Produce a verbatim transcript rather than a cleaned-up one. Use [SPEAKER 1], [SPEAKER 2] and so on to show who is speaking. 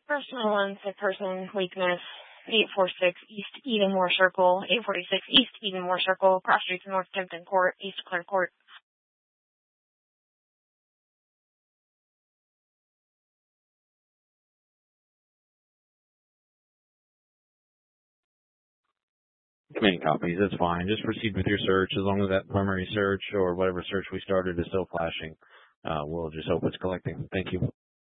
[SPEAKER 1] Personal one, sick person, weakness, eight forty-six East Edenmore Circle, eight forty-six East Edenmore Circle, cross streets North Timpton Court, East Clare Court.
[SPEAKER 2] Many copies, that's fine. Just proceed with your search as long as that primary search or whatever search we started is still flashing. Uh, we'll just hope it's collecting. Thank you.